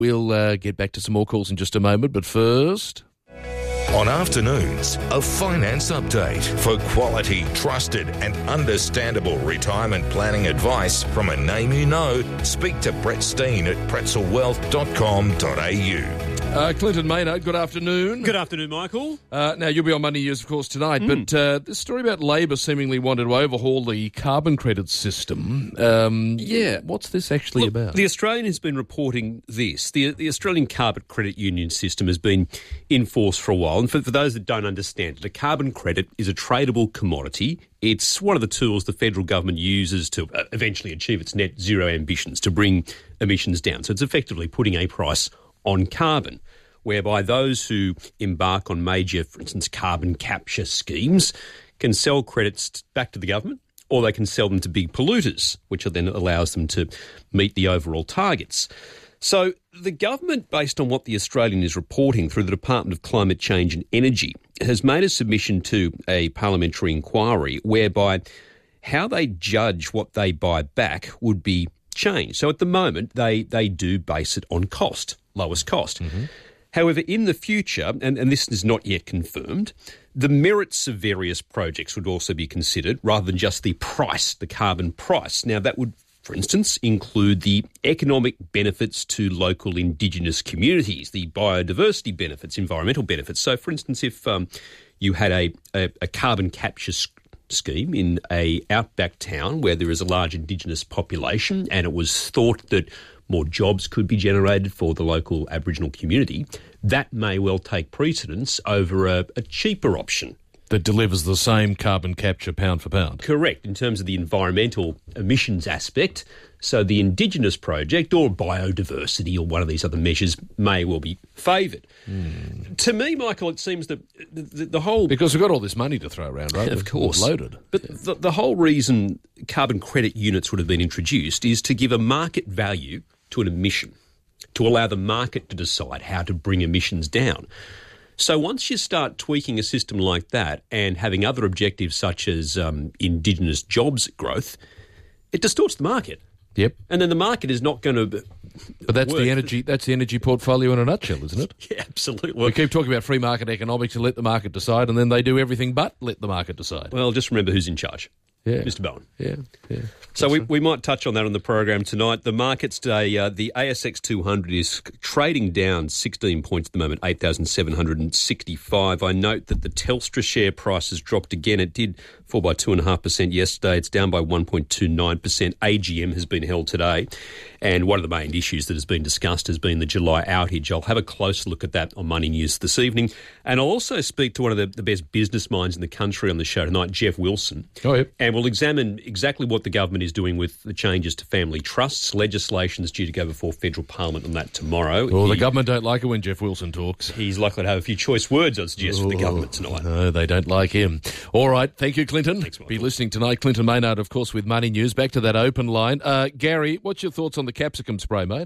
We'll get back to some more calls in just a moment, but first... On Afternoons, a finance update for quality, trusted and understandable retirement planning advice from a name you know. Speak to Brett Steen at pretzelwealth.com.au. Clinton Maynard, good afternoon. Good afternoon, Michael. Now, you'll be on Money News, of course, tonight, but this story about Labor seemingly wanted to overhaul the carbon credit system. What's this actually about? The Australian has been reporting this. The Australian Carbon Credit Union system has been in force for a while. And for those that don't understand it, a carbon credit is a tradable commodity. It's one of the tools the federal government uses to eventually achieve its net zero ambitions, to bring emissions down. So it's effectively putting a price on carbon, whereby those who embark on major, for instance, carbon capture schemes can sell credits back to the government, or they can sell them to big polluters, which then allows them to meet the overall targets. So the government, based on what the Australian is reporting through the Department of Climate Change and Energy, has made a submission to a parliamentary inquiry whereby how they judge what they buy back would be changed. So at the moment, they do base it on cost, lowest cost. Mm-hmm. However, in the future, and this is not yet confirmed, the merits of various projects would also be considered rather than just the price, the carbon price. Now, that would, for instance, include the economic benefits to local Indigenous communities, the biodiversity benefits, environmental benefits. So, for instance, if you had a carbon capture scheme in a outback town where there is a large Indigenous population and it was thought that more jobs could be generated for the local Aboriginal community, that may well take precedence over a cheaper option. That delivers the same carbon capture pound for pound. Correct, in terms of the environmental emissions aspect. So the Indigenous project or biodiversity or one of these other measures may well be favoured. To me, Michael, it seems that the whole... Because we've got all this money to throw around, right? Of course. Loaded. But the whole reason carbon credit units would have been introduced is to give a market value to an emission, to allow the market to decide how to bring emissions down. So once you start tweaking a system like that and having other objectives such as Indigenous jobs growth, it distorts the market. Yep. And then the market is not going to But that's work. That's the energy portfolio in a nutshell, isn't it? Yeah, absolutely. We keep talking about free market economics and let the market decide, and then they do everything but let the market decide. Well, just remember who's in charge. Yeah. Mr. Bowen. Yeah. So we might touch on that on the program tonight. The markets today, the ASX 200 is trading down 16 points at the moment, 8,765. I note that the Telstra share price has dropped again. It did fall by 2.5% yesterday. It's down by 1.29%. AGM has been held today. And one of the main issues that has been discussed has been the July outage. I'll have a closer look at that on Money News this evening. And I'll also speak to one of the best business minds in the country on the show tonight, Jeff Wilson. Oh, yep. And we'll examine exactly what the government is doing with the changes to family trusts. Legislation is due to go before federal parliament on that tomorrow. Well, the government don't like it when Jeff Wilson talks. He's likely to have a few choice words, I'd suggest, for the government tonight. No, they don't like him. All right, thank you, Clinton. Thanks, Michael. Be listening tonight. Clinton Maynard, of course, with Money News. Back to that open line. Gary, what's your thoughts on the capsicum spray, mate?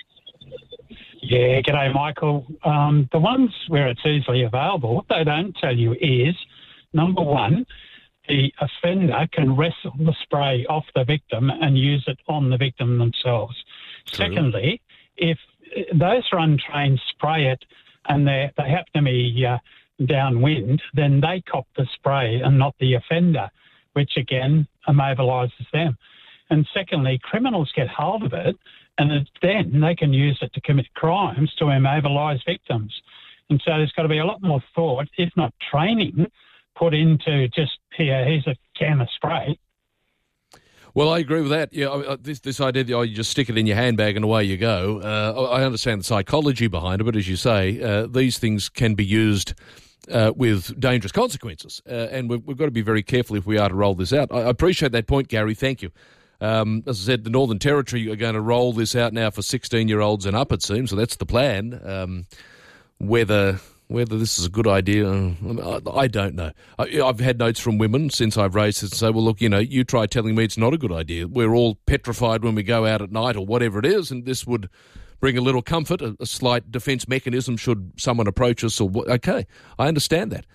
Yeah, g'day, Michael. The ones where it's easily available, what they don't tell you is, number one, the offender can wrestle the spray off the victim and use it on the victim themselves. True. Secondly, if those who are untrained spray it and they happen to be downwind, then they cop the spray and not the offender, which again immobilises them. And secondly, criminals get hold of it and then they can use it to commit crimes to immobilise victims. And so there's got to be a lot more thought, if not training, put into just, here's a can of spray. Well, I agree with that. Yeah, this idea that you just stick it in your handbag and away you go. I understand the psychology behind it, but as you say, these things can be used with dangerous consequences, and we've got to be very careful if we are to roll this out. I appreciate that point, Gary. Thank you. As I said, the Northern Territory are going to roll this out now for 16-year-olds and up, it seems, so that's the plan. Whether this is a good idea, I don't know. I've had notes from women since I've raised it and say, well, look, you try telling me it's not a good idea. We're all petrified when we go out at night or whatever it is, and this would bring a little comfort, a slight defence mechanism should someone approach us. Okay, I understand that.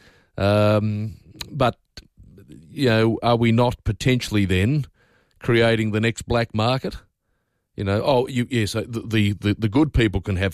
But, are we not potentially then creating the next black market You know, yes, the good people can have